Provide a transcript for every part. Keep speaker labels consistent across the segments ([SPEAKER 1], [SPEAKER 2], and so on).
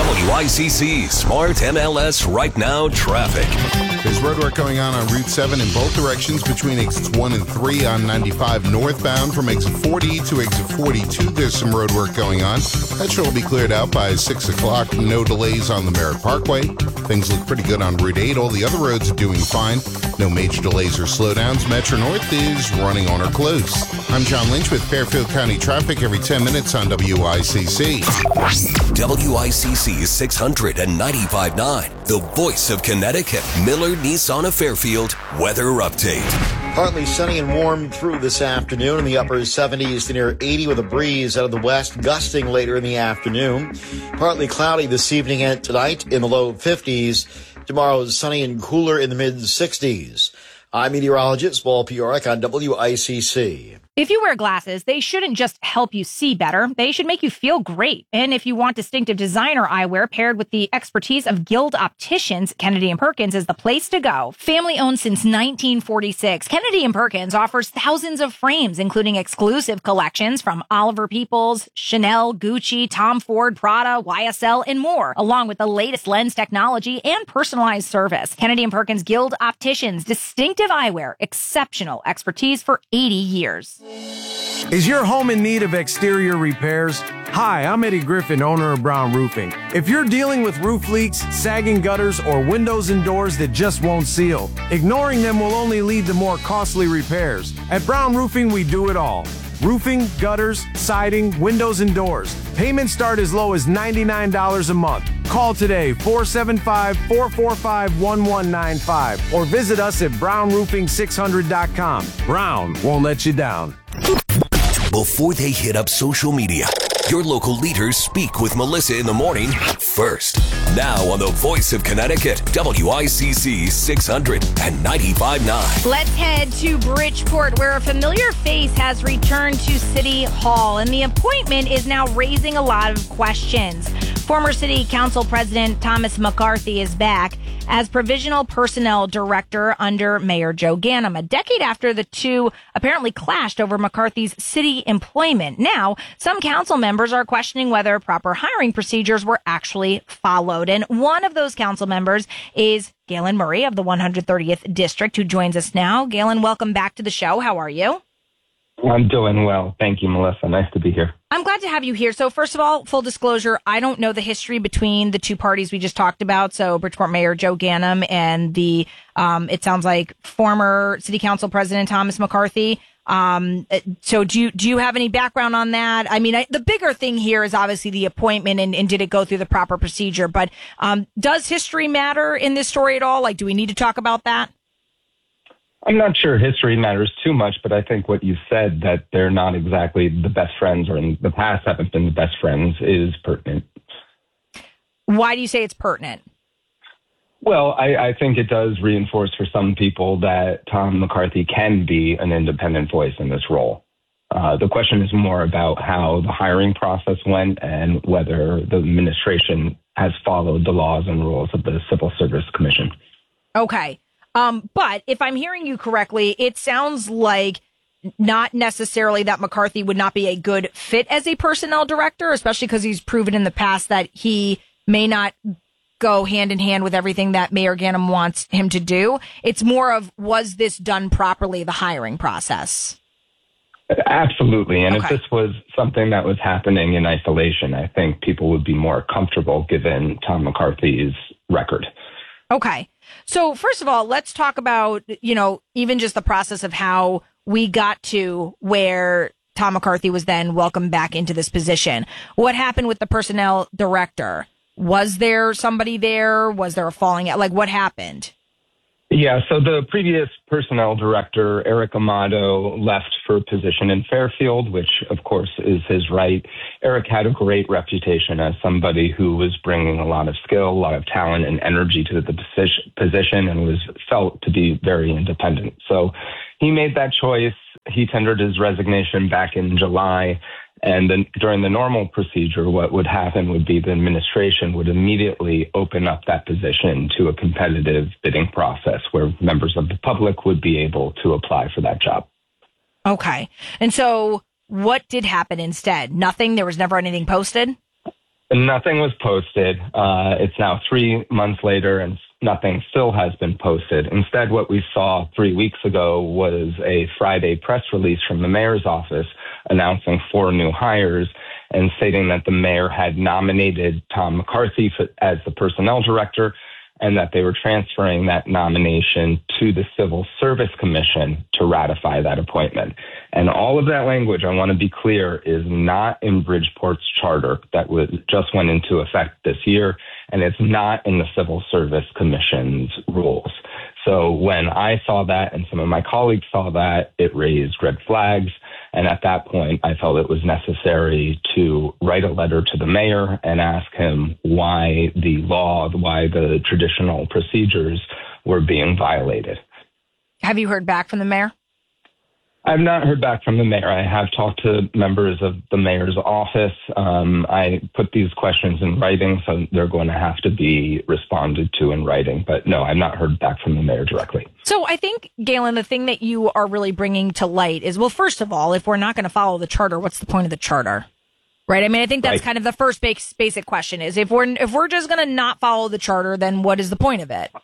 [SPEAKER 1] WICC Smart MLS Right Now traffic.
[SPEAKER 2] There's roadwork going on Route 7 in both directions between exits 1 and 3 on 95 northbound. From exit 40 to exit 42, there's some roadwork going on. That should all be cleared out by 6 o'clock. No delays on the Merritt Parkway. Things look pretty good on Route 8. All the other roads are doing fine. No major delays or slowdowns. Metro North is running on or close. I'm John Lynch with Fairfield County traffic every 10 minutes on WICC.
[SPEAKER 1] WICC 695.9, the voice of Connecticut. Miller Nissan of Fairfield weather update.
[SPEAKER 3] Partly sunny and warm through this afternoon in the upper 70s to near 80 with a breeze out of the west, gusting later in the afternoon. Partly cloudy this evening and tonight in the low 50s. Tomorrow is sunny and cooler in the mid 60s. I'm meteorologist Paul Piorek on WICC.
[SPEAKER 4] If you wear glasses, they shouldn't just help you see better. They should make you feel great. And if you want distinctive designer eyewear paired with the expertise of Guild Opticians, Kennedy & Perkins is the place to go. Family owned since 1946, Kennedy & Perkins offers thousands of frames, including exclusive collections from Oliver Peoples, Chanel, Gucci, Tom Ford, Prada, YSL, and more, along with the latest lens technology and personalized service. Kennedy & Perkins Guild Opticians, distinctive eyewear, exceptional expertise for 80 years.
[SPEAKER 5] Is your home in need of exterior repairs? Hi, I'm Eddie Griffin, owner of Brown Roofing. If you're dealing with roof leaks, sagging gutters, or windows and doors that just won't seal, ignoring them will only lead to more costly repairs. At Brown Roofing, we do it all. Roofing, gutters, siding, windows, and doors. Payments start as low as $99 a month. Call today, 475-445-1195, or visit us at brownroofing600.com. Brown won't let you down.
[SPEAKER 1] Before they hit up social media, your local leaders speak with Melissa in the morning first. Now on the voice of Connecticut, WICC 695.9.
[SPEAKER 4] Let's head to Bridgeport, where a familiar face has returned to City Hall, and the appointment is now raising a lot of questions. Former City Council President Thomas McCarthy is back as Provisional Personnel Director under Mayor Joe Ganim, a decade after the two apparently clashed over McCarthy's city employment. Now, some council members are questioning whether proper hiring procedures were actually followed. And one of those council members is Galen Murray of the 130th District, who joins us now. Galen, welcome back to the show. How are you?
[SPEAKER 6] I'm doing well. Thank you, Melissa. Nice to be here.
[SPEAKER 4] I'm glad to have you here. So first of all, full disclosure, I don't know the history between the two parties we just talked about. So Bridgeport Mayor Joe Ganim and the, it sounds like former City Council President Thomas McCarthy. So do you have any background on that? I mean, the bigger thing here is obviously the appointment and did it go through the proper procedure? But does history matter in this story at all? Like, do we need to talk about that?
[SPEAKER 6] I'm not sure history matters too much, but I think what you said, that they're not exactly the best friends, or in the past haven't been the best friends, is pertinent.
[SPEAKER 4] Why do you say it's pertinent?
[SPEAKER 6] Well, I think it does reinforce for some people that Tom McCarthy can be an independent voice in this role. The question is more about how the hiring process went and whether the administration has followed the laws and rules of the Civil Service Commission.
[SPEAKER 4] Okay. But if I'm hearing you correctly, it sounds like not necessarily that McCarthy would not be a good fit as a personnel director, especially because he's proven in the past that he may not go hand in hand with everything that Mayor Ganim wants him to do. It's more of, was this done properly, the hiring process?
[SPEAKER 6] Absolutely. And
[SPEAKER 4] Okay.
[SPEAKER 6] if this was something that was happening in isolation, I think people would be more comfortable given Tom McCarthy's record.
[SPEAKER 4] Okay. So first of all, let's talk about, even just the process of how we got to where Tom McCarthy was then welcomed back into this position. What happened with the personnel director? Was there somebody there? Was there a falling out? Like, what happened?
[SPEAKER 6] Yeah, so the previous personnel director, Eric Amato, left for a position in Fairfield, which, of course, is his right. Eric had a great reputation as somebody who was bringing a lot of skill, a lot of talent and energy to the position, and was felt to be very independent. So he made that choice. He tendered his resignation back in July. And then during the normal procedure, what would happen would be the administration would immediately open up that position to a competitive bidding process where members of the public would be able to apply for that job.
[SPEAKER 4] Okay. And so what did happen instead? Nothing? There was never anything posted?
[SPEAKER 6] Nothing was posted. It's now 3 months later, and nothing still has been posted. Instead, what we saw 3 weeks ago was a Friday press release from the mayor's office announcing 4 new hires and stating that the mayor had nominated Tom McCarthy as the personnel director, and that they were transferring that nomination to the Civil Service Commission to ratify that appointment. And all of that language, I want to be clear, is not in Bridgeport's charter that just went into effect this year, and it's not in the Civil Service Commission's rules. So when I saw that and some of my colleagues saw that, it raised red flags. And at that point, I felt it was necessary to write a letter to the mayor and ask him why the traditional procedures were being violated.
[SPEAKER 4] Have you heard back from the mayor?
[SPEAKER 6] I've not heard back from the mayor. I have talked to members of the mayor's office. I put these questions in writing, so they're going to have to be responded to in writing. But no, I've not heard back from the mayor directly.
[SPEAKER 4] So I think, Galen, the thing that you are really bringing to light is, well, first of all, if we're not going to follow the charter, what's the point of the charter? Right? I mean, I think that's kind of the first basic question is if we're just going to not follow the charter, then what is the point of it?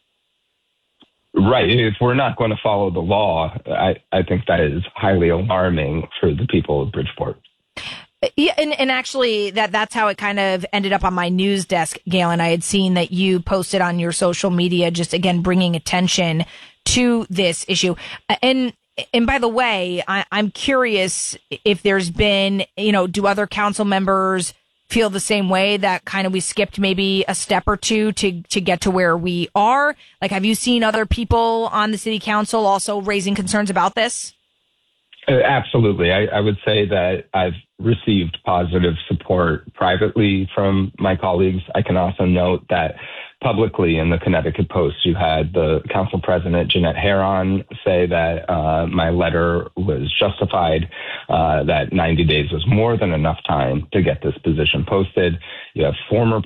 [SPEAKER 6] Right. If we're not going to follow the law, I think that is highly alarming for the people of Bridgeport.
[SPEAKER 4] Yeah, and actually that's how it kind of ended up on my news desk, Galen. I had seen that you posted on your social media, just again bringing attention to this issue. And by the way, I'm curious if there's been, do other council members feel the same way, that kind of we skipped maybe a step or two to get to where we are? Like, have you seen other people on the city council also raising concerns about this?
[SPEAKER 6] Absolutely. I would say that I've received positive support privately from my colleagues. I can also note that publicly in the Connecticut Post, you had the council president, Jeanette Heron, say that my letter was justified, that 90 days was more than enough time to get this position posted. You have former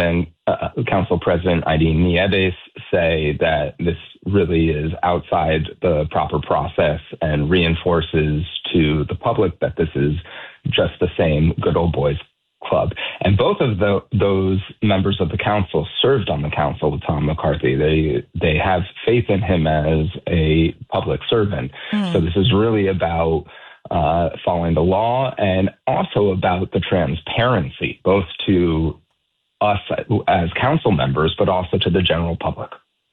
[SPEAKER 6] council president Idine Nieves say that this really is outside the proper process and reinforces to the public that this is just the same good old boys club. And both of those members of the council served on the council with Tom McCarthy. They have faith in him as a public servant. So this is really about following the law and also about the transparency, both to us as council members, but also to the general public.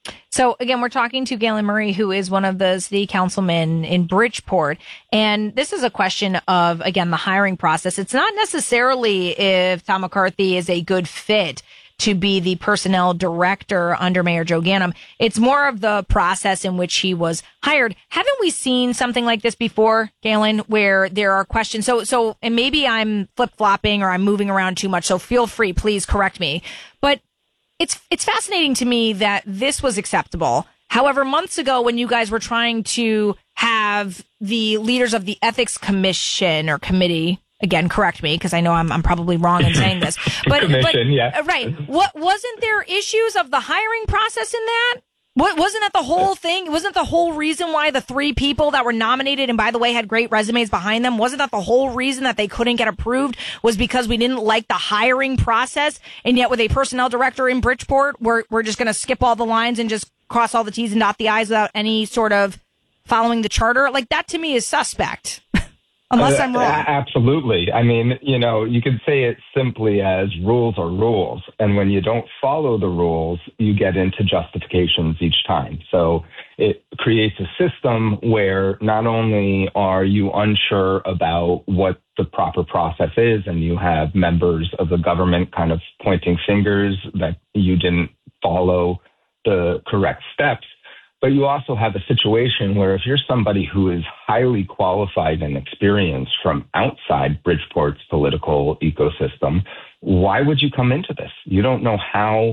[SPEAKER 4] So again, we're talking to Galen Murray, who is one of the city councilmen in Bridgeport. And this is a question of, again, the hiring process. It's not necessarily if Tom McCarthy is a good fit to be the personnel director under Mayor Joe Ganim. It's more of the process in which he was hired. Haven't we seen something like this before, Galen, where there are questions? So, and maybe I'm flip-flopping or I'm moving around too much, so feel free, please correct me. But it's fascinating to me that this was acceptable. However, months ago when you guys were trying to have the leaders of the Ethics Commission or Committee, again, correct me because I know I'm probably wrong in saying this, but
[SPEAKER 6] yeah.
[SPEAKER 4] Right. What wasn't there issues of the hiring process in that? Wasn't that the whole thing? Wasn't the whole reason why the 3 people that were nominated and, by the way, had great resumes behind them, wasn't that the whole reason that they couldn't get approved was because we didn't like the hiring process? And yet with a personnel director in Bridgeport, we're just going to skip all the lines and just cross all the T's and dot the I's without any sort of following the charter? Like, that to me is suspect. Unless I'm wrong.
[SPEAKER 6] Absolutely. I mean, you could say it simply as rules are rules. And when you don't follow the rules, you get into justifications each time. So it creates a system where not only are you unsure about what the proper process is, and you have members of the government kind of pointing fingers that you didn't follow the correct steps, but you also have a situation where if you're somebody who is highly qualified and experienced from outside Bridgeport's political ecosystem, why would you come into this? You don't know how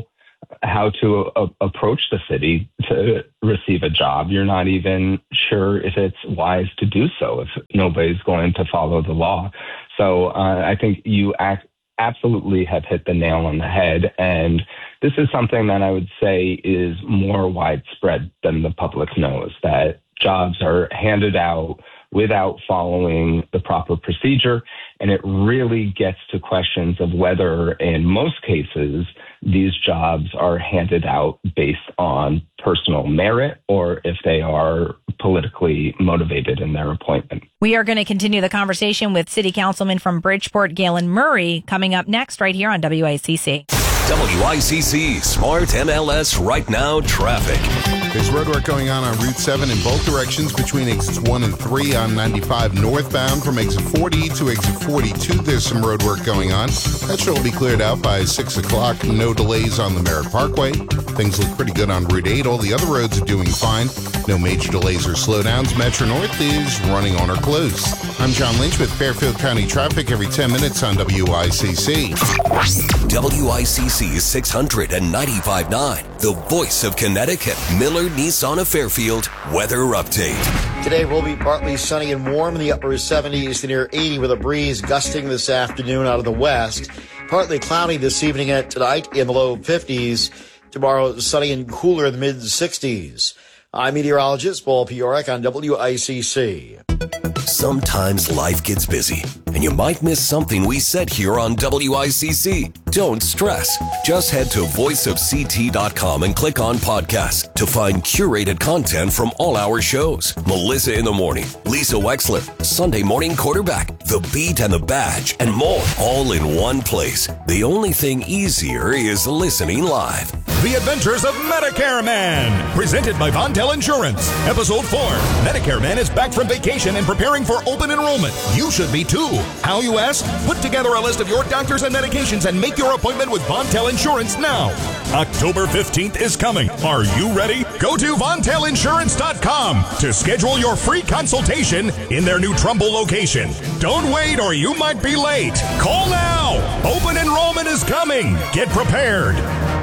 [SPEAKER 6] to approach the city to receive a job. You're not even sure if it's wise to do so if nobody's going to follow the law. So I think you absolutely have hit the nail on the head. And this is something that I would say is more widespread than the public knows, that jobs are handed out without following the proper procedure. And it really gets to questions of whether, in most cases, these jobs are handed out based on personal merit or if they are politically motivated in their appointment.
[SPEAKER 4] We are going to continue the conversation with City Councilman from Bridgeport, Galen Murray, coming up next right here on WICC.
[SPEAKER 1] WICC Smart MLS Right Now Traffic.
[SPEAKER 2] There's roadwork going on Route 7 in both directions between exits 1 and 3 on 95 northbound from exit 40 to exit 42. There's some roadwork going on. That should all be cleared out by 6 o'clock. No delays on the Merritt Parkway. Things look pretty good on Route 8. All the other roads are doing fine. No major delays or slowdowns. Metro North is running on or close. I'm John Lynch with Fairfield County Traffic every 10 minutes on WICC.
[SPEAKER 1] WICC 695.9, the voice of Connecticut. Miller Nissan of Fairfield weather update.
[SPEAKER 3] Today will be partly sunny and warm in the upper 70s to near 80 with a breeze gusting this afternoon out of the west. Partly cloudy this evening and tonight in the low 50s. Tomorrow, sunny and cooler in the mid-60s. I'm meteorologist Paul Piorek on WICC.
[SPEAKER 1] Sometimes life gets busy, and you might miss something we said here on WICC. Don't stress. Just head to voiceofct.com and click on podcasts to find curated content from all our shows. Melissa in the Morning, Lisa Wexler, Sunday Morning Quarterback, The Beat and the Badge, and more, all in one place. The only thing easier is listening live.
[SPEAKER 7] The Adventures of Medicare Man, presented by Vontel Insurance. Episode 4, Medicare Man is back from vacation and preparing for open enrollment. You should be too. How, you ask? Put together a list of your doctors and medications and make your appointment with Vontel Insurance now. October 15th is coming. Are you ready? Go to VontelInsurance.com to schedule your free consultation in their new Trumbull location. Don't wait or you might be late. Call now. Open enrollment is coming. Get prepared.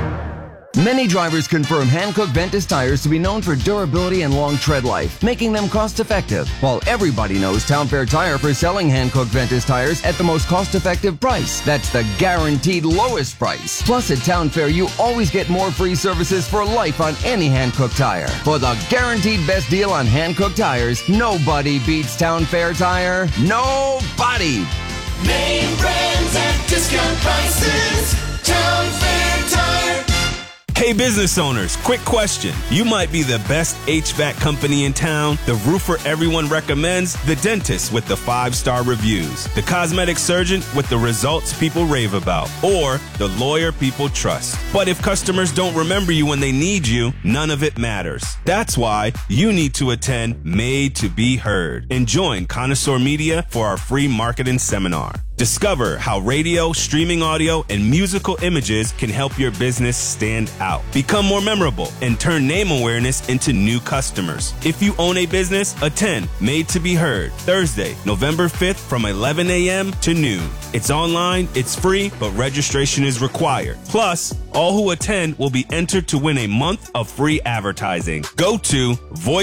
[SPEAKER 8] Many drivers confirm Hankook Ventus tires to be known for durability and long tread life, making them cost-effective. While everybody knows Town Fair Tire for selling Hankook Ventus tires at the most cost-effective price. That's the guaranteed lowest price. Plus, at Town Fair, you always get more free services for life on any Hankook tire. For the guaranteed best deal on Hankook tires, nobody beats Town Fair Tire. Nobody!
[SPEAKER 9] Name brands at discount prices. Town Fair Tire.
[SPEAKER 10] Hey business owners, quick question. You might be the best HVAC company in town, the roofer everyone recommends, the dentist with the 5-star reviews, the cosmetic surgeon with the results people rave about, or the lawyer people trust. But if customers don't remember you when they need you, none of it matters. That's why you need to attend Made to Be Heard and join Connoisseur Media for our free marketing seminar. Discover how radio, streaming audio, and musical images can help your business stand out, become more memorable, and turn name awareness into new customers. If you own a business, attend Made to Be Heard, Thursday, November 5th from 11 a.m. to noon. It's online, it's free, but registration is required. Plus, all who attend will be entered to win a month of free advertising. Go to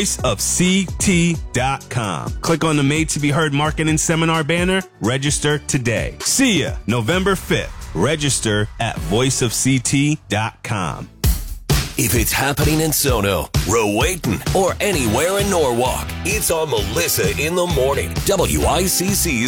[SPEAKER 10] voiceofct.com. Click on the Made to Be Heard marketing seminar banner, register today. See ya November 5th. Register at voiceofct.com.
[SPEAKER 1] If it's happening in Sono, Rowayton, or anywhere in Norwalk, it's on Melissa in the Morning. WICC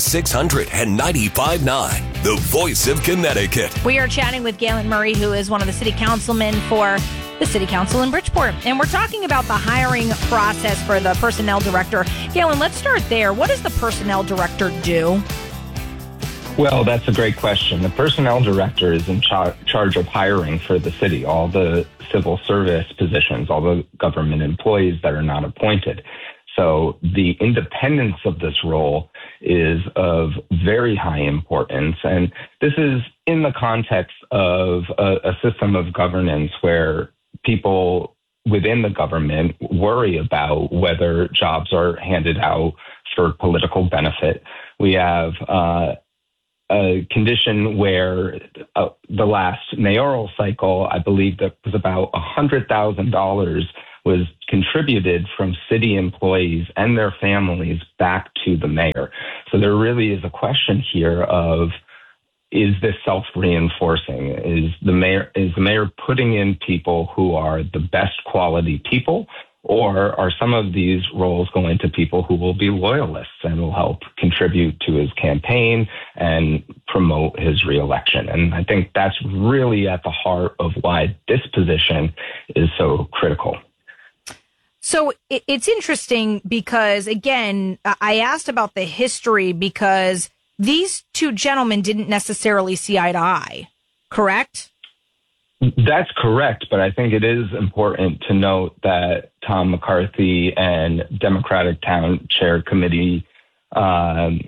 [SPEAKER 1] 695.9, the voice of Connecticut.
[SPEAKER 4] We are chatting with Galen Murray, who is one of the city councilmen for the City Council in Bridgeport. And we're talking about the hiring process for the personnel director. Galen, let's start there. What does the personnel director do?
[SPEAKER 6] Well, that's a great question. The personnel director is in charge of hiring for the city, all the civil service positions, all the government employees that are not appointed. So the independence of this role is of very high importance. And this is in the context of a system of governance where people within the government worry about whether jobs are handed out for political benefit. We have a condition where the last mayoral cycle, I believe that was about $100,000 was contributed from city employees and their families back to the mayor. So there really is a question here of, is this self-reinforcing? Is the mayor putting in people who are the best quality people, Or are some of these roles going to people who will be loyalists and will help contribute to his campaign and promote his reelection? And I think that's really at the heart of why this position is so critical.
[SPEAKER 4] So it's interesting because, again, I asked about the history because these two gentlemen didn't necessarily see eye to eye, correct?
[SPEAKER 6] That's correct, but I think it is important to note that Tom McCarthy and Democratic Town Chair Committee Mario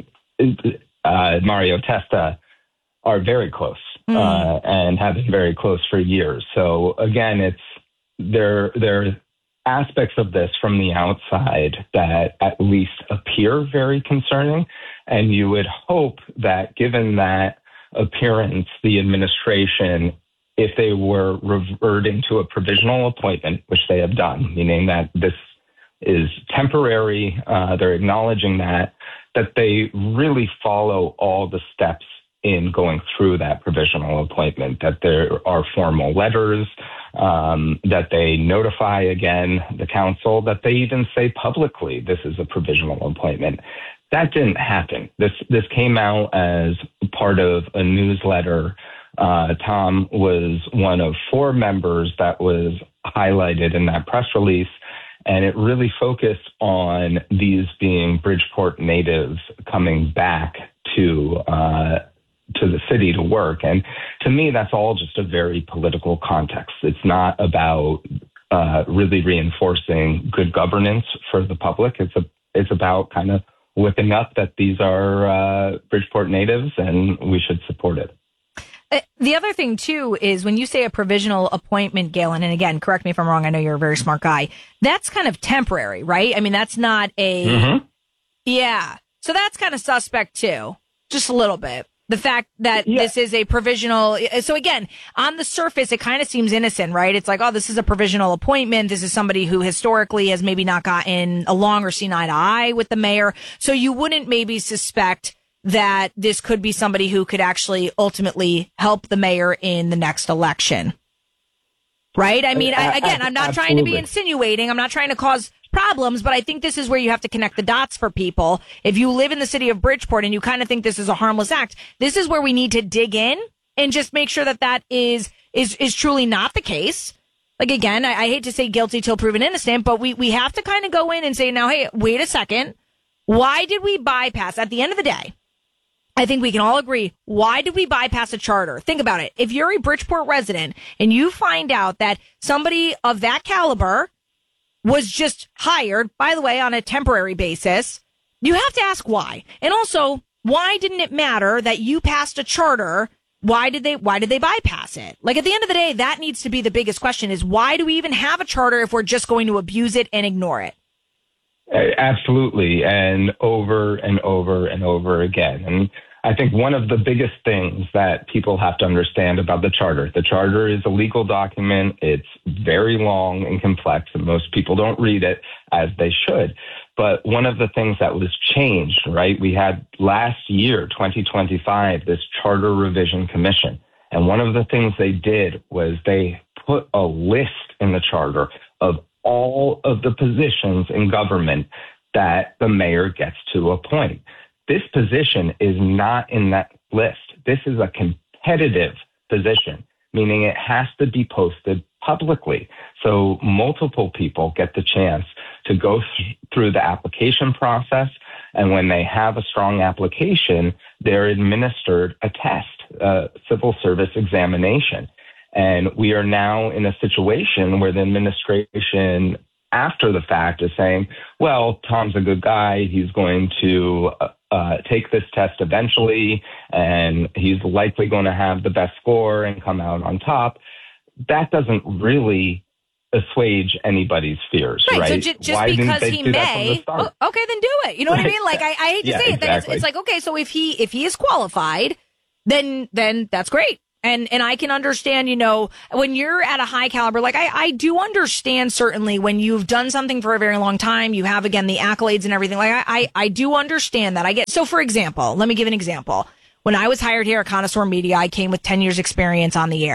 [SPEAKER 6] Testa are very close and have been very close for years. So again, there are aspects of this from the outside that at least appear very concerning, and you would hope that given that appearance, the administration, if they were reverting to a provisional appointment, which they have done, meaning that this is temporary, they're acknowledging that they really follow all the steps in going through that provisional appointment, that there are formal letters, that they notify again the council, that they even say publicly this is a provisional appointment. That didn't happen. This came out as part of a newsletter. Tom was one of 4 members that was highlighted in that press release, and it really focused on these being Bridgeport natives coming back to the city to work. And to me, that's all just a very political context. It's not about really reinforcing good governance for the public. It's about kind of whipping up that these are Bridgeport natives and we should support it.
[SPEAKER 4] The other thing, too, is when you say a provisional appointment, Galen, and again, correct me if I'm wrong, I know you're a very smart guy, that's kind of temporary, right? I mean, that's not a... Yeah. So that's kind of suspect, too, just a little bit. The fact that this is a provisional. So again, on the surface, it kind of seems innocent, right? It's like, oh, this is a provisional appointment. This is somebody who historically has maybe not gotten along or seen eye to eye with the mayor. So you wouldn't maybe suspect that this could be somebody who could actually ultimately help the mayor in the next election. Right? I mean, again, I'm not trying to be insinuating. I'm not trying to cause problems, but I think this is where you have to connect the dots for people. If you live in the city of Bridgeport and you kind of think this is a harmless act, this is where we need to dig in and just make sure that is truly not the case. Like, again, I hate to say guilty till proven innocent, but we have to kind of go in and say, now, hey, wait a second. Why did we bypass, at the end of the day, I think we can all agree, why did we bypass a charter? Think about it. If you're a Bridgeport resident and you find out that somebody of that caliber was just hired, by the way, on a temporary basis, you have to ask why. And also, why didn't it matter that you passed a charter? Why did they bypass it? Like, at the end of the day, that needs to be the biggest question, is why do we even have a charter if we're just going to abuse it and ignore it?
[SPEAKER 6] Absolutely. And over and over and over again. And I think one of the biggest things that people have to understand about the charter is a legal document. It's very long and complex, and most people don't read it as they should. But one of the things that was changed, right? We had last year, 2025, this Charter Revision Commission. And one of the things they did was they put a list in the charter of all of the positions in government that the mayor gets to appoint. This position is not in that list. This is a competitive position, meaning it has to be posted publicly. So multiple people get the chance to go through the application process. And when they have a strong application, they're administered a test, a civil service examination. And we are now in a situation where the administration, after the fact, is saying, well, Tom's a good guy. He's going to take this test eventually, and he's likely going to have the best score and come out on top. That doesn't really assuage anybody's fears, right?
[SPEAKER 4] So just because he may, okay, then do it. You know what I mean? Like, I hate to say it. Exactly. It's like, okay, so if he is qualified, then that's great. And I can understand, you know, when you're at a high caliber, like I do understand certainly when you've done something for a very long time, you have, again, the accolades and everything. Like I do understand that. So for example, let me give an example. When I was hired here at Connoisseur Media, I came with 10 years experience on the air.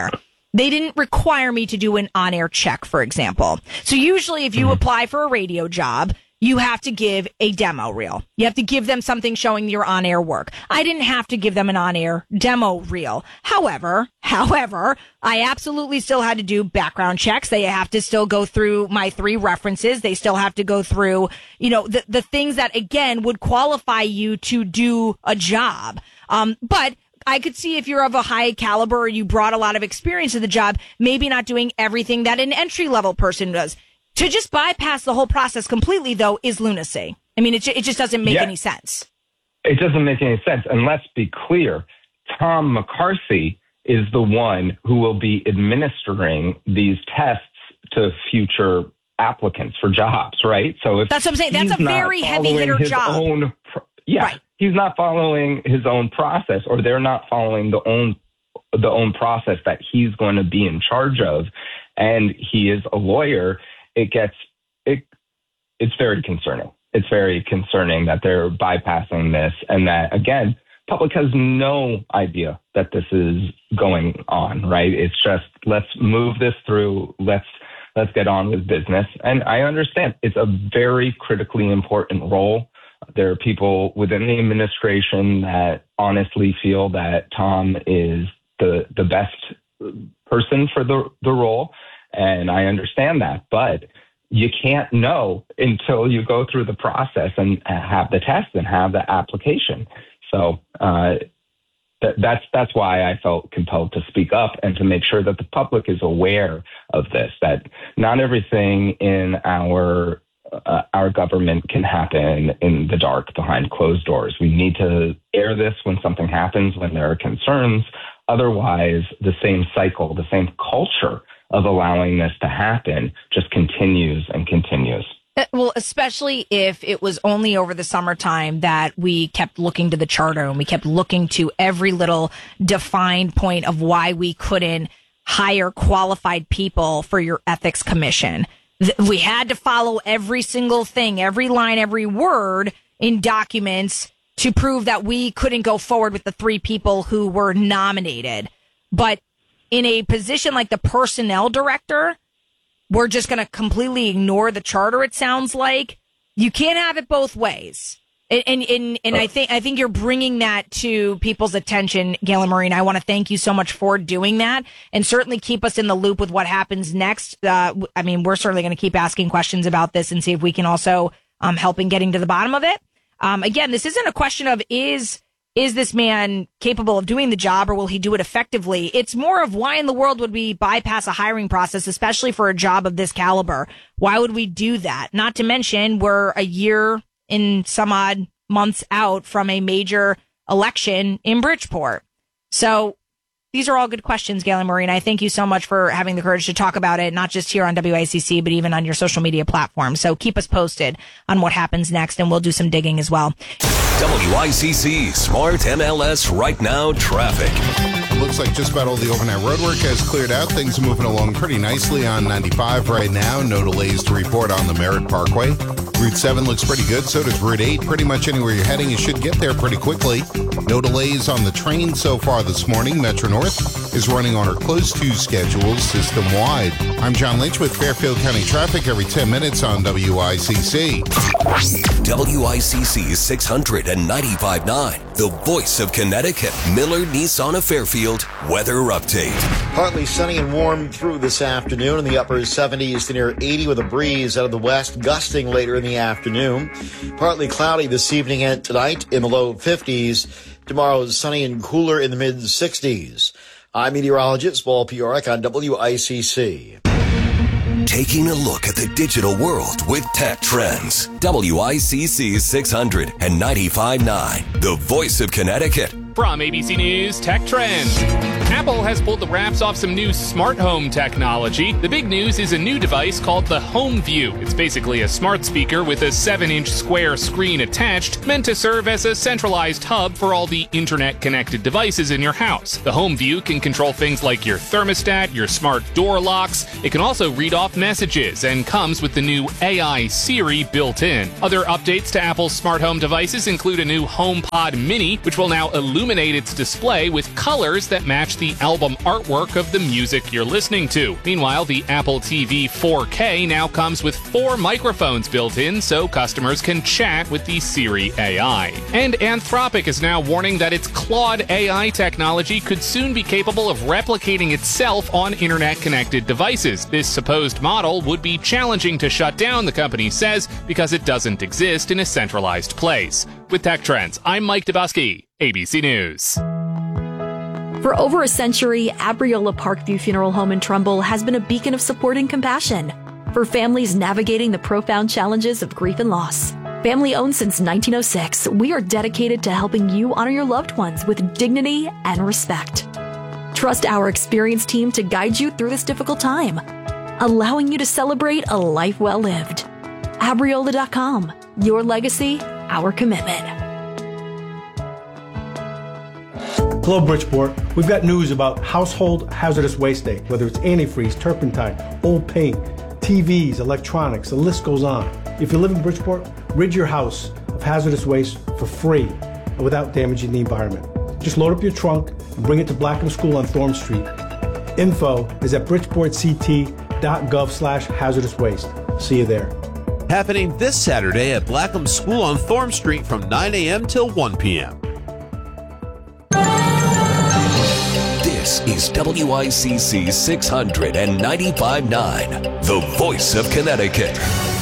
[SPEAKER 4] They didn't require me to do an on-air check, for example. So usually if you apply for a radio job, you have to give a demo reel. You have to give them something showing your on-air work. I didn't have to give them an on-air demo reel. However, I absolutely still had to do background checks. They have to still go through my 3 references. They still have to go through, the things that, again, would qualify you to do a job. But I could see if you're of a high caliber or you brought a lot of experience to the job, maybe not doing everything that an entry-level person does. To just bypass the whole process completely, though, is lunacy. I mean, it just doesn't make any sense.
[SPEAKER 6] It doesn't make any sense. And let's be clear, Tom McCarthy is the one who will be administering these tests to future applicants for jobs, right? So if
[SPEAKER 4] that's what I'm saying. That's a very heavy hitter job.
[SPEAKER 6] Right. He's not following his own process, or they're not following the own process that he's going to be in charge of, and he is a lawyer. It's very concerning. It's very concerning that they're bypassing this, and that, again, public has no idea that this is going on, right? It's just, let's move this through. Let's get on with business. And I understand it's a very critically important role. There are people within the administration that honestly feel that Tom is the best person for the role. And I understand that, but you can't know until you go through the process and have the test and have the application. So that's why I felt compelled to speak up and to make sure that the public is aware of this, that not everything in our government can happen in the dark behind closed doors. We need to air this when something happens, when there are concerns. Otherwise, the same cycle, the same culture of allowing this to happen just continues and continues.
[SPEAKER 4] Well, especially if it was only over the summertime that we kept looking to the charter and we kept looking to every little defined point of why we couldn't hire qualified people for your ethics commission. We had to follow every single thing, every line, every word in documents to prove that we couldn't go forward with the 3 people who were nominated. But in a position like the personnel director, we're just going to completely ignore the charter, it sounds like. You can't have it both ways. And I think you're bringing that to people's attention, Galen Marine. I want to thank you so much for doing that, and certainly keep us in the loop with what happens next. We're certainly going to keep asking questions about this and see if we can also help in getting to the bottom of it. Again, this isn't a question of is this man capable of doing the job, or will he do it effectively? It's more of why in the world would we bypass a hiring process, especially for a job of this caliber? Why would we do that? Not to mention we're a year in some odd months out from a major election in Bridgeport. So these are all good questions, Galen Marine. I thank you so much for having the courage to talk about it, not just here on WICC, but even on your social media platform. So keep us posted on what happens next, and we'll do some digging as well.
[SPEAKER 1] WICC Smart MLS Right Now Traffic.
[SPEAKER 2] Looks like just about all the overnight roadwork has cleared out. Things are moving along pretty nicely on 95 right now. No delays to report on the Merritt Parkway. Route 7 looks pretty good. So does Route 8. Pretty much anywhere you're heading, you should get there pretty quickly. No delays on the train so far this morning. Metro North is running on her close to schedule system-wide. I'm John Lynch with Fairfield County Traffic every 10 minutes on WICC.
[SPEAKER 1] WICC 695.9, the voice of Connecticut. Miller Nissan of Fairfield weather update.
[SPEAKER 3] Partly sunny and warm through this afternoon in the upper 70s to near 80 with a breeze out of the west, gusting later in the afternoon. Partly cloudy this evening and tonight in the low 50s. Tomorrow is sunny and cooler in the mid 60s. I'm meteorologist Paul Piorek on WICC.
[SPEAKER 1] Taking a look at the digital world with Tech Trends. WICC 695.9, the voice of Connecticut.
[SPEAKER 11] From ABC News Tech Trends. Apple has pulled the wraps off some new smart home technology. The big news is a new device called the Home View. It's basically a smart speaker with a 7-inch square screen attached, meant to serve as a centralized hub for all the internet-connected devices in your house. The Home View can control things like your thermostat, your smart door locks. It can also read off messages and comes with the new AI Siri built in. Other updates to Apple's smart home devices include a new HomePod Mini, which will now illuminate illuminate its display with colors that match the album artwork of the music you're listening to. Meanwhile, the Apple TV 4K now comes with 4 microphones built in so customers can chat with the Siri AI. And Anthropic is now warning that its Claude AI technology could soon be capable of replicating itself on internet-connected devices. This supposed model would be challenging to shut down, the company says, because it doesn't exist in a centralized place. With Tech Trends, I'm Mike Dubusky, ABC News.
[SPEAKER 12] For over a century, Abriola Parkview Funeral Home in Trumbull has been a beacon of support and compassion for families navigating the profound challenges of grief and loss. Family owned since 1906, we are dedicated to helping you honor your loved ones with dignity and respect. Trust our experienced team to guide you through this difficult time, allowing you to celebrate a life well lived. Abriola.com. Your legacy, our commitment.
[SPEAKER 13] Hello, Bridgeport. We've got news about household hazardous waste day, whether it's antifreeze, turpentine, old paint, TVs, electronics, the list goes on. If you live in Bridgeport, rid your house of hazardous waste for free and without damaging the environment. Just load up your trunk and bring it to Blackham School on Thorne Street. Info is at bridgeportct.gov/hazardous waste. See you there.
[SPEAKER 14] Happening this Saturday at Blackham School on Thorne Street from 9 a.m. till 1 p.m.
[SPEAKER 1] This is WICC 695.9, the voice of Connecticut.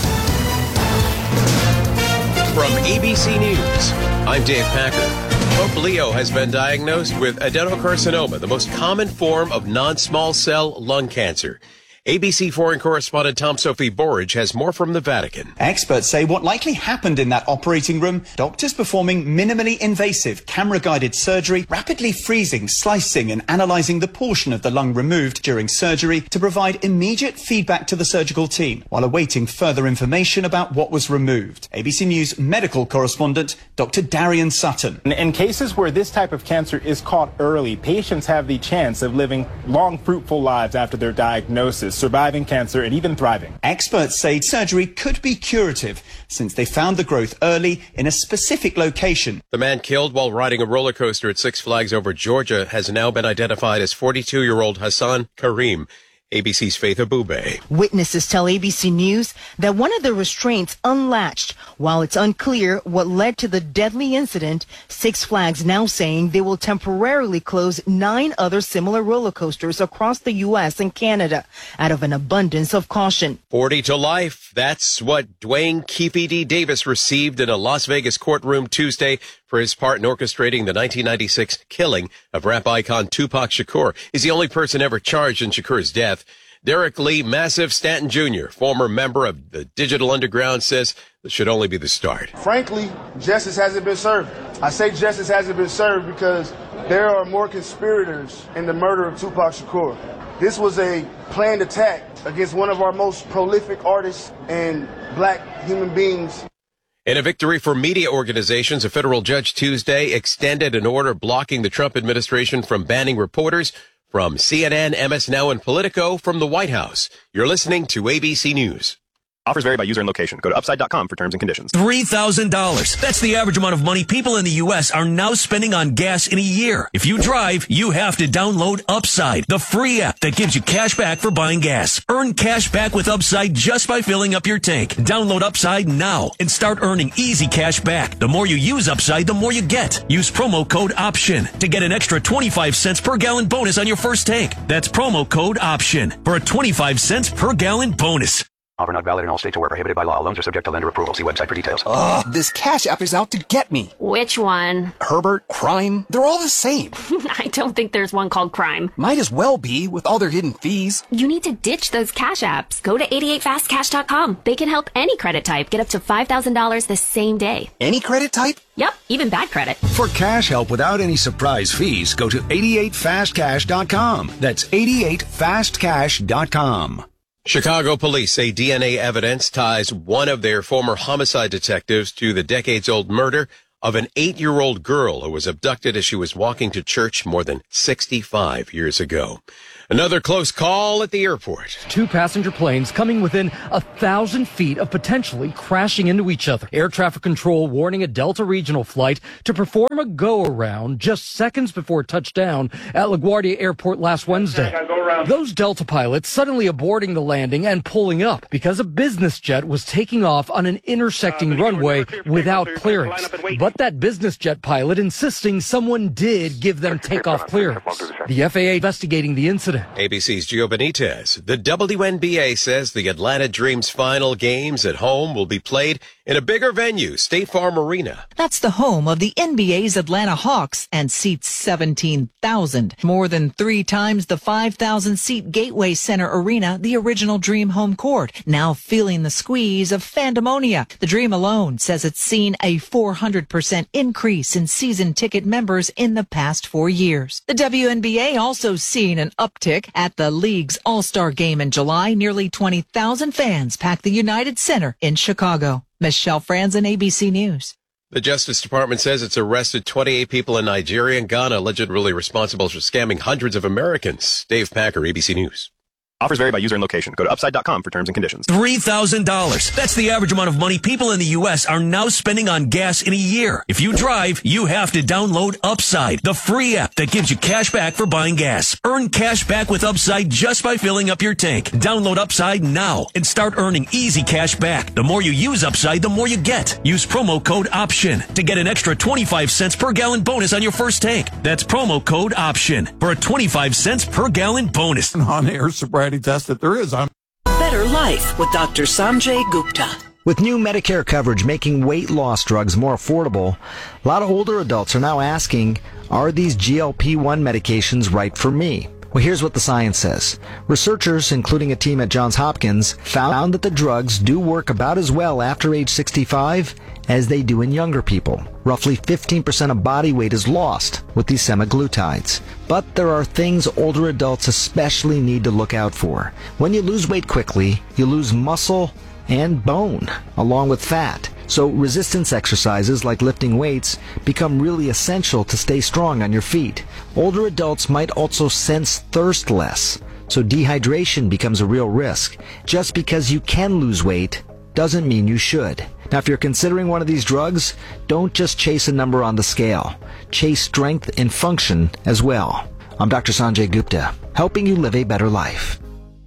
[SPEAKER 15] From ABC News, I'm Dave Packer. Pope Leo has been diagnosed with adenocarcinoma, the most common form of non-small cell lung cancer. ABC foreign correspondent Tom Sophie Borage has more from the Vatican.
[SPEAKER 16] Experts say what likely happened in that operating room, doctors performing minimally invasive camera-guided surgery, rapidly freezing, slicing and analysing the portion of the lung removed during surgery to provide immediate feedback to the surgical team while awaiting further information about what was removed. ABC News medical correspondent Dr. Darian Sutton.
[SPEAKER 17] In cases where this type of cancer is caught early, patients have the chance of living long, fruitful lives after their diagnosis, surviving cancer and even thriving.
[SPEAKER 16] Experts say surgery could be curative since they found the growth early in a specific location.
[SPEAKER 15] The man killed while riding a roller coaster at Six Flags over Georgia has now been identified as 42-year-old Hassan Karim. ABC's Faith Abube.
[SPEAKER 18] Witnesses tell ABC News that one of the restraints unlatched. While it's unclear what led to the deadly incident, Six Flags now saying they will temporarily close 9 other similar roller coasters across the U.S. and Canada out of an abundance of caution.
[SPEAKER 15] 40 to life. That's what Dwayne Keefe D. Davis received in a Las Vegas courtroom Tuesday for his part in orchestrating the 1996 killing of rap icon Tupac Shakur. He's the only person ever charged in Shakur's death. Derek Lee Massive Stanton Jr., former member of the Digital Underground, says this should only be the start.
[SPEAKER 19] Frankly, justice hasn't been served. I say justice hasn't been served because there are more conspirators in the murder of Tupac Shakur. This was a planned attack against one of our most prolific artists and black human beings.
[SPEAKER 15] In a victory for media organizations, a federal judge Tuesday extended an order blocking the Trump administration from banning reporters from CNN, MS Now, and Politico from the White House. You're listening to ABC News.
[SPEAKER 20] Offers vary by user and location. Go to upside.com for terms and conditions.
[SPEAKER 21] $3,000. That's the average amount of money people in the U.S. are now spending on gas in a year. If you drive, you have to download Upside, the free app that gives you cash back for buying gas. Earn cash back with Upside just by filling up your tank. Download Upside now and start earning easy cash back. The more you use Upside, the more you get. Use promo code OPTION to get an extra 25 cents per gallon bonus on your first tank. That's promo code OPTION for a 25 cents per gallon bonus.
[SPEAKER 22] Offer not valid in all states or where prohibited by law. Loans are subject to lender approval. See website for details.
[SPEAKER 23] Ugh, this Cash App is out to get me.
[SPEAKER 24] Which one?
[SPEAKER 23] Herbert, Crime, they're all the same.
[SPEAKER 24] I don't think there's one called Crime.
[SPEAKER 23] Might as well be with all their hidden fees.
[SPEAKER 24] You need to ditch those Cash Apps. Go to 88fastcash.com. They can help any credit type get up to $5,000 the same day.
[SPEAKER 23] Any credit type?
[SPEAKER 24] Yep, even bad credit.
[SPEAKER 25] For cash help without any surprise fees, go to 88fastcash.com. That's 88fastcash.com.
[SPEAKER 15] Chicago police say DNA evidence ties one of their former homicide detectives to the decades-old murder of an 8-year-old girl who was abducted as she was walking to church more than 65 years ago. Another close call at the airport.
[SPEAKER 5] 2 passenger planes coming within 1,000 feet of potentially crashing into each other. Air traffic control warning a Delta regional flight to perform a go-around just seconds before touchdown at LaGuardia Airport last Wednesday. Those Delta pilots suddenly aborting the landing and pulling up because a business jet was taking off on an intersecting runway without clearance. But that business jet pilot insisting someone did give them takeoff clearance. The FAA investigating the incident.
[SPEAKER 15] ABC's Gio Benitez. The WNBA says the Atlanta Dreams final games at home will be played in a bigger venue, State Farm Arena.
[SPEAKER 7] That's the home of the NBA's Atlanta Hawks and seats 17,000. More than 3 times the 5,000-seat Gateway Center Arena, the original Dream home court, now feeling the squeeze of fandemonia. The Dream alone says it's seen a 400% increase in season ticket members in the past 4 years. The WNBA also seen an uptick at the league's All-Star Game in July. Nearly 20,000 fans packed the United Center in Chicago. Michelle Franzen, ABC News.
[SPEAKER 15] The Justice Department says it's arrested 28 people in Nigeria and Ghana allegedly responsible for scamming hundreds of Americans. Dave Packer, ABC News.
[SPEAKER 20] Offers vary by user and location. Go to upside.com for terms and conditions.
[SPEAKER 21] $3,000. That's the average amount of money people in the U.S. are now spending on gas in a year. If you drive, you have to download Upside, the free app that gives you cash back for buying gas. Earn cash back with Upside just by filling up your tank. Download Upside now and start earning easy cash back. The more you use Upside, the more you get. Use promo code OPTION to get an extra 25 cents per gallon bonus on your first tank. That's promo code OPTION for a 25 cents per gallon bonus.
[SPEAKER 8] On-air sobriety test that there is.
[SPEAKER 9] Better Life with Dr. Sanjay Gupta.
[SPEAKER 10] With new Medicare coverage making weight loss drugs more affordable, a lot of older adults are now asking, are these GLP-1 medications right for me? Well, here's what the science says. Researchers, including a team at Johns Hopkins, found that the drugs do work about as well after age 65 as they do in younger people. Roughly 15% of body weight is lost with these semaglutides. But there are things older adults especially need to look out for. When you lose weight quickly, you lose muscle and bone, along with fat. So resistance exercises like lifting weights become really essential to stay strong on your feet. Older adults might also sense thirst less, so dehydration becomes a real risk. Just because you can lose weight doesn't mean you should. Now, if you're considering one of these drugs, don't just chase a number on the scale. Chase strength and function as well. I'm Dr. Sanjay Gupta, helping you live a better life.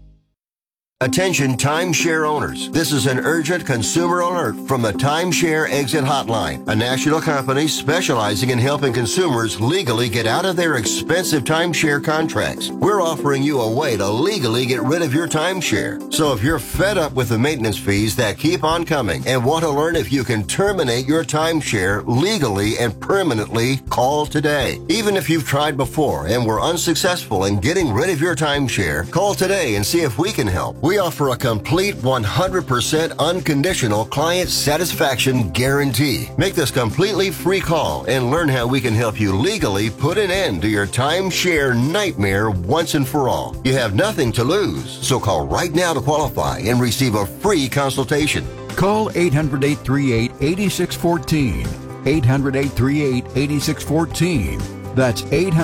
[SPEAKER 26] Attention timeshare owners. This is an urgent consumer alert from the Timeshare Exit Hotline, a national company specializing in helping consumers legally get out of their expensive timeshare contracts. We're offering you a way to legally get rid of your timeshare. So if you're fed up with the maintenance fees that keep on coming and want to learn if you can terminate your timeshare legally and permanently, call today. Even if you've tried before and were unsuccessful in getting rid of your timeshare, call today and see if we can help. We offer a complete 100% unconditional client satisfaction guarantee. Make this completely free call and learn how we can help you legally put an end to your timeshare nightmare once and for all. You have nothing to lose, so call right now to qualify and receive a free consultation.
[SPEAKER 8] Call 800-838-8614. 800-838-8614. That's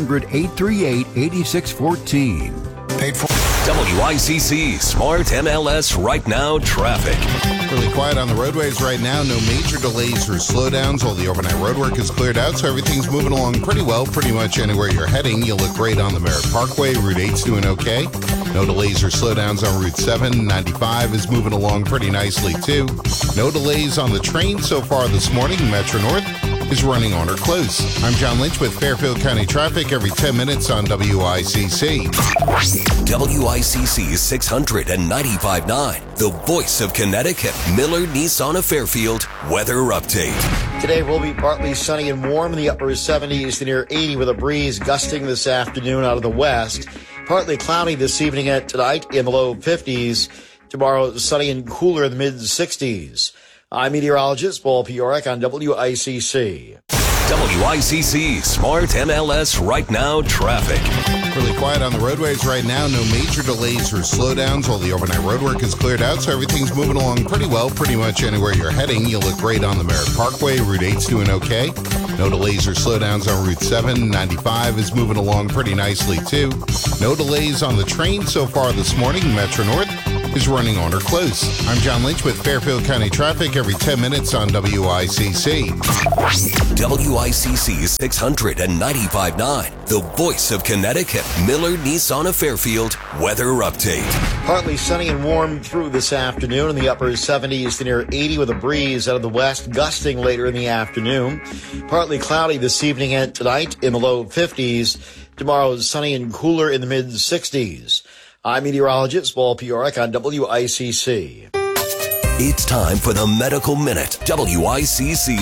[SPEAKER 8] 800-838-8614.
[SPEAKER 1] Paid for. WICC Smart MLS Right Now traffic.
[SPEAKER 2] Really quiet on the roadways right now. No major delays or slowdowns. All the overnight road work is cleared out, so everything's moving along pretty well. Pretty much anywhere you're heading. You look great on the Merritt Parkway. Route 8's doing okay. No delays or slowdowns on Route 7. 95 is moving along pretty nicely, too. No delays on the train so far this morning. Metro North is running on or close. I'm John Lynch with Fairfield County Traffic every 10 minutes on WICC.
[SPEAKER 1] WICC 695.9, the voice of Connecticut. Miller Nissan of Fairfield weather update.
[SPEAKER 3] Today will be partly sunny and warm in the upper 70s to near 80 with a breeze gusting this afternoon out of the west. Partly cloudy this evening and tonight in the low 50s. Tomorrow sunny and cooler in the mid 60s. I'm meteorologist Paul Piorek on WICC.
[SPEAKER 1] WICC Smart MLS Right Now traffic.
[SPEAKER 2] Really quiet on the roadways right now. No major delays or slowdowns. All the overnight roadwork is cleared out, so everything's moving along pretty well. Pretty much anywhere you're heading. You look great on the Merritt Parkway. Route 8's doing okay. No delays or slowdowns on Route 7. 95 is moving along pretty nicely, too. No delays on the train so far this morning. Metro North is running on or close. I'm John Lynch with Fairfield County traffic every 10 minutes on WICC.
[SPEAKER 1] WICC 695.9, the voice of Connecticut. Miller Nissan of Fairfield weather update.
[SPEAKER 3] Partly sunny and warm through this afternoon in the upper 70s to near 80 with a breeze out of the west, gusting later in the afternoon. Partly cloudy this evening and tonight in the low 50s. Tomorrow sunny and cooler in the mid 60s. I'm meteorologist Paul Piorek on WICC.
[SPEAKER 1] It's time for the Medical Minute. WICC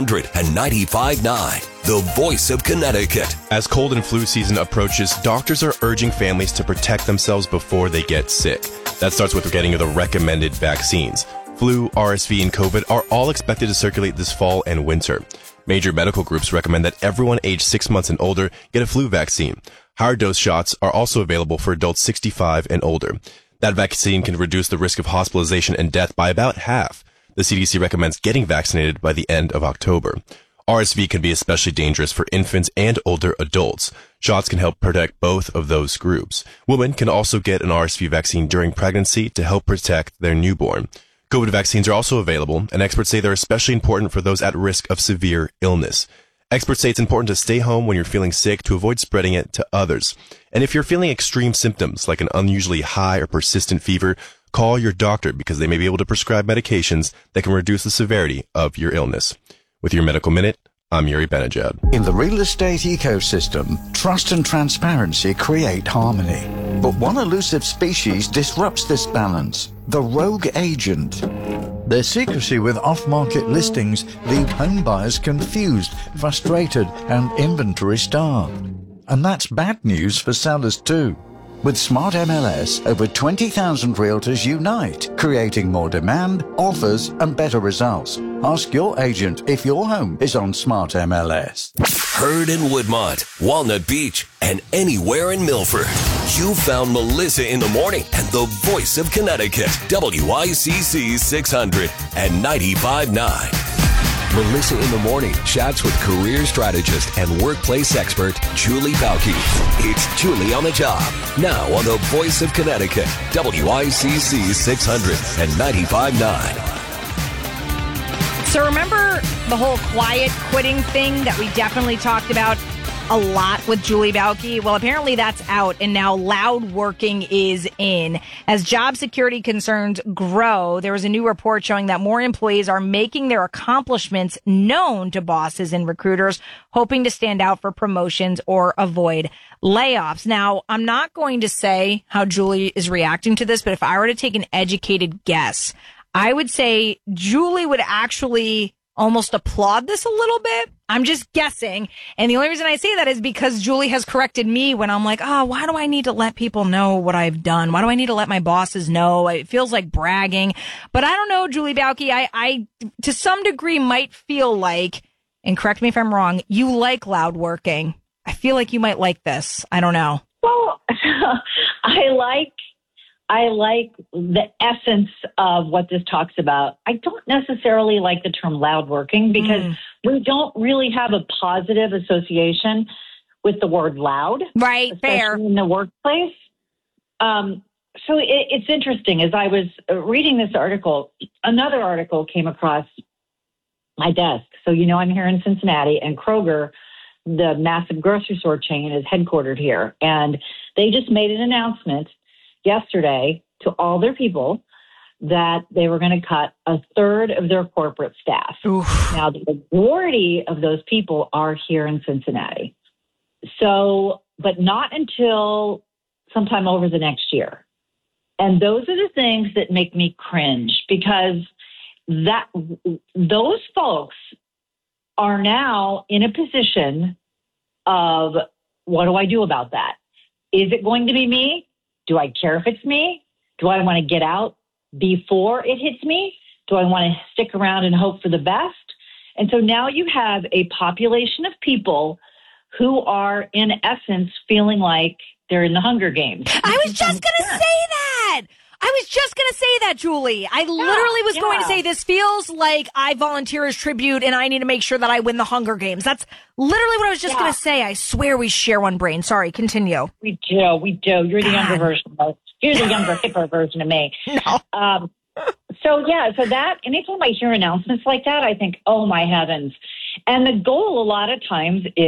[SPEAKER 1] 695.9, the voice of Connecticut.
[SPEAKER 20] As cold and flu season approaches, doctors are urging families to protect themselves before they get sick. That starts with getting the recommended vaccines. Flu, RSV, and COVID are all expected to circulate this fall and winter. Major medical groups recommend that everyone aged 6 months and older get a flu vaccine. Higher dose shots are also available for adults 65 and older. That vaccine can reduce the risk of hospitalization and death by about half. The CDC recommends getting vaccinated by the end of October. RSV can be especially dangerous for infants and older adults. Shots can help protect both of those groups. Women can also get an RSV vaccine during pregnancy to help protect their newborn. COVID vaccines are also available, and experts say they're especially important for those at risk of severe illness. Experts say it's important to stay home when you're feeling sick to avoid spreading it to others. And if you're feeling extreme symptoms like an unusually high or persistent fever, call your doctor because they may be able to prescribe medications that can reduce the severity of your illness. With your Medical Minute, I'm Yuri Benajad.
[SPEAKER 4] In the real estate ecosystem, trust and transparency create harmony. But one elusive species disrupts this balance: the rogue agent. Their secrecy with off-market listings leave home buyers confused, frustrated, and inventory-starved. And that's bad news for sellers too. With Smart MLS, over 20,000 realtors unite, creating more demand, offers, and better results. Ask your agent if your home is on Smart MLS.
[SPEAKER 1] Heard in Woodmont, Walnut Beach, and anywhere in Milford. You found Melissa in the morning and the voice of Connecticut. WICC 695.9. Melissa in the Morning chats with career strategist and workplace expert Julie Bauke. It's Julie on the job. Now on the voice of Connecticut, WICC 695.9.
[SPEAKER 6] So remember the whole quiet quitting thing that we definitely talked about a lot with Julie Bauke? Well, apparently that's out, and now loud working is in. As job security concerns grow, there was a new report showing that more employees are making their accomplishments known to bosses and recruiters, hoping to stand out for promotions or avoid layoffs. Now, I'm not going to say how Julie is reacting to this, but if I were to take an educated guess, I would say Julie would actually almost applaud this a little bit. I'm just guessing. And the only reason I say that is because Julie has corrected me when I'm like, oh, why do I need to let people know what I've done? Why do I need to let my bosses know? It feels like bragging. But I don't know, Julie Bauke, I to some degree might feel like, and correct me if I'm wrong, you like loud working. I feel like you might like this. I don't know.
[SPEAKER 11] Well, I like the essence of what this talks about. I don't necessarily like the term loud working because we don't really have a positive association with the word loud.
[SPEAKER 6] Right, fair.
[SPEAKER 11] In the workplace. So it's interesting. As I was reading this article, another article came across my desk. So, I'm here in Cincinnati, and Kroger, the massive grocery store chain, is headquartered here. And they just made an announcement yesterday to all their people that they were going to cut a third of their corporate staff. Oof. Now, the majority of those people are here in Cincinnati. So, but not until sometime over the next year. And those are the things that make me cringe, because those folks are now in a position of, what do I do about that? Is it going to be me? Do I care if it's me? Do I want to get out before it hits me? Do I want to stick around and hope for the best And so now you have a population of people who are, in essence, feeling like they're in the Hunger Games.
[SPEAKER 6] I was just going to say that. Julie. I literally was going to say this feels like I volunteer as tribute and I need to make sure that I win the Hunger Games. That's literally what I was just going to say. I swear we share one brain. Sorry, continue.
[SPEAKER 11] We do. You're the younger version of us. You're the younger, hipper version of me.
[SPEAKER 6] No.
[SPEAKER 11] So that, anytime I hear announcements like that, I think, oh my heavens. And the goal a lot of times is